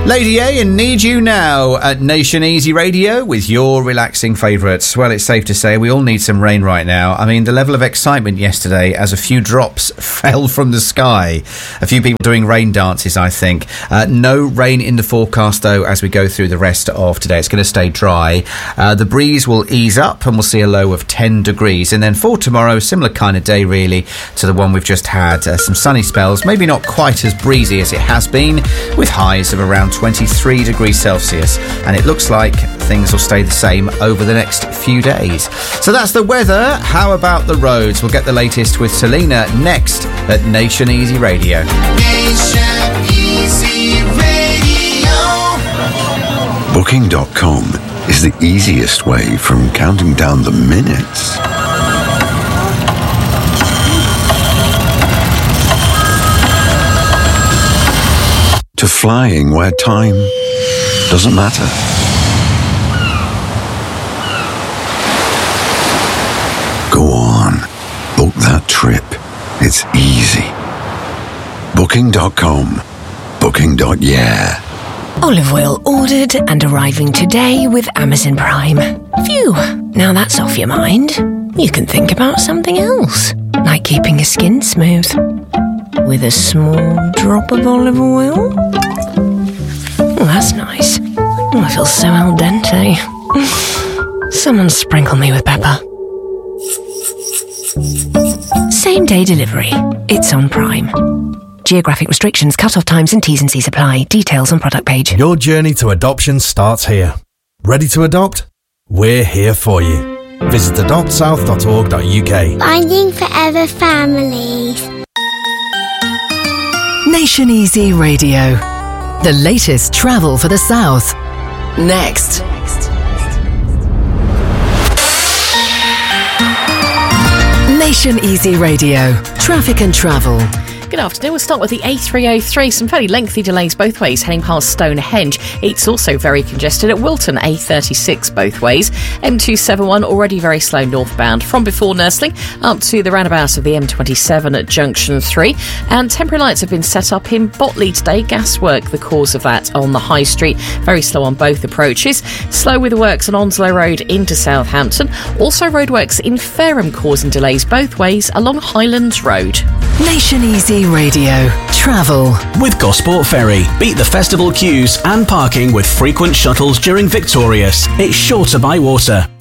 Lady A and Need You Now at Nation Easy Radio with your relaxing favourites. Well, it's safe to say we all need some rain right now. I mean, the level of excitement yesterday as a few drops fell from the sky. A few people doing rain dances, I think. No rain in the forecast, though, as we go through the rest of today. It's going to stay dry. The breeze will ease up and we'll see a low of 10 degrees. And then for tomorrow, similar kind of day, really, to the one we've just had. Some sunny spells, maybe not quite as breezy as it has been, with highs of around 23 degrees Celsius, and it looks like things will stay the same over the next few days. So that's the weather. How about the roads? We'll get the latest with Selena next at Nation Easy Radio. Nation Easy Radio. Booking.com is the easiest way from counting down the minutes to flying where time doesn't matter. Go on, book that trip. It's easy. Booking.com. Booking.yeah. Olive oil ordered and arriving today with Amazon Prime. Phew, now that's off your mind. You can think about something else, like keeping your skin smooth. With a small drop of olive oil. Oh, that's nice. Oh, I feel so al dente. Someone sprinkle me with pepper. Same day delivery. It's on Prime. Geographic restrictions, cut-off times and T's and C's apply. Details on product page. Your journey to adoption starts here. Ready to adopt? We're here for you. Visit adoptsouth.org.uk. Finding Forever Families. Nation Easy Radio. The latest travel for the South. Next. Nation Easy Radio. Traffic and travel. Good afternoon. We'll start with the A303. Some fairly lengthy delays both ways heading past Stonehenge. It's also very congested at Wilton, A36 both ways. M271 already very slow northbound from before Nursling up to the roundabout of the M27 at Junction 3. And temporary lights have been set up in Botley today. Gaswork the cause of that on the High Street. Very slow on both approaches. Slow with the works on Onslow Road into Southampton. Also roadworks in Fareham causing delays both ways along Highlands Road. Nation Easy Radio. Travel. With Gosport Ferry. Beat the festival queues and parking with frequent shuttles during Victorious. It's sure to buy water.